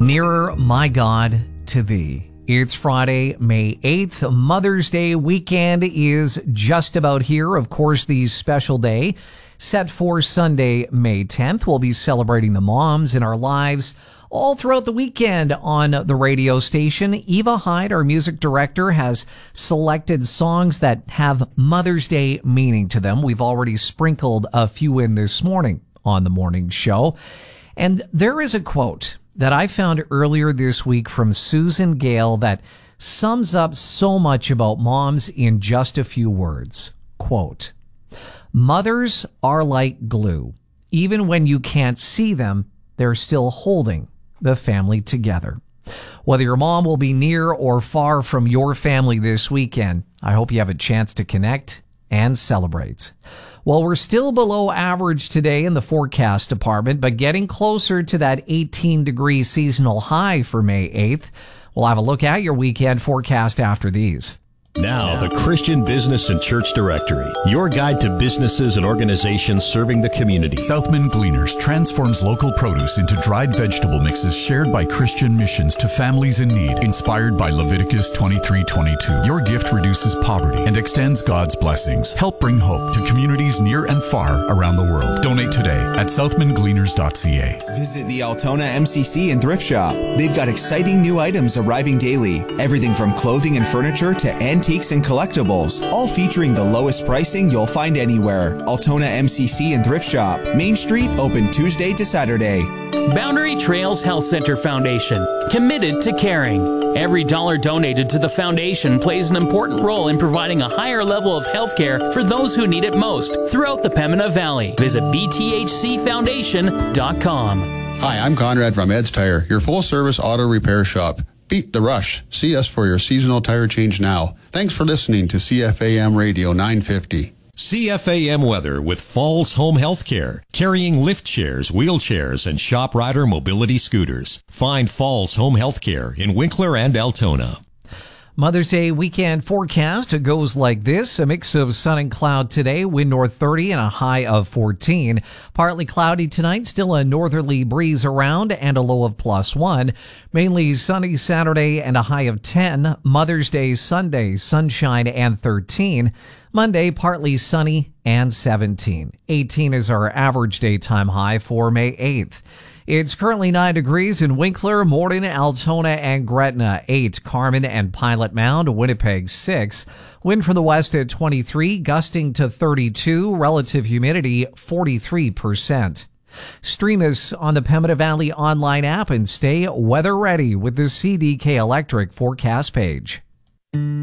Nearer, my God, to thee. It's Friday, May 8th. Mother's Day weekend is just about here. Of course, the special day set for Sunday, May 10th. We'll be celebrating the moms in our lives all throughout the weekend on the radio station. Eva Hyde, our music director, has selected songs that have Mother's Day meaning to them. We've already sprinkled a few in this morning on the morning show. And there is a quote that I found earlier this week from Susan Gale that sums up so much about moms in just a few words. Quote, "Mothers are like glue. Even when you can't see them, they're still holding the family together." Whether your mom will be near or far from your family this weekend, I hope you have a chance to connect and celebrate. Well, we're still below average today in the forecast department, but getting closer to that 18-degree seasonal high for May 8th. We'll have a look at your weekend forecast after these. Now, the Christian Business and Church Directory, your guide to businesses and organizations serving the community. Southman Gleaners transforms local produce into dried vegetable mixes shared by Christian missions to families in need, inspired by Leviticus 23:22. Your gift reduces poverty and extends God's blessings. Help bring hope to communities near and far around the world. Donate today at southmangleaners.ca. Visit the Altona MCC and Thrift Shop. They've got exciting new items arriving daily. Everything from clothing and furniture to antiques and collectibles, all featuring the lowest pricing you'll find anywhere. Altona MCC and Thrift Shop, Main Street, open Tuesday to Saturday. Boundary Trails Health Center Foundation, committed to caring. Every dollar donated to the foundation plays an important role in providing a higher level of health care for those who need it most throughout the Pembina Valley. Visit bthcfoundation.com. Hi, I'm Conrad from Ed's Tire, your full-service auto repair shop. Beat the rush. See us for your seasonal tire change now. Thanks for listening to CFAM Radio 950. CFAM weather with Falls Home Healthcare, carrying lift chairs, wheelchairs, and shop rider mobility scooters. Find Falls Home Healthcare in Winkler and Altona. Mother's Day weekend forecast goes like this. A mix of sun and cloud today, wind north 30 and a high of 14. Partly cloudy tonight, still a northerly breeze around and a low of +1. Mainly sunny Saturday and a high of 10. Mother's Day Sunday, sunshine and 13. Monday, partly sunny and 17. 18 is our average daytime high for May 8th. It's currently 9 degrees in Winkler, Morden, Altona, and Gretna. 8, Carmen and Pilot Mound, Winnipeg 6. Wind from the west at 23, gusting to 32, relative humidity 43%. Stream us on the Pembina Valley online app and stay weather ready with the CDK Electric forecast page.